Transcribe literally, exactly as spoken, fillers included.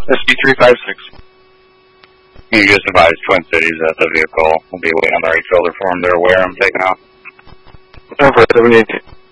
S B three five six. You just advise Twin Cities that the vehicle will be waiting on the right shoulder for them. They're aware I'm taking off. Over seventy-eight.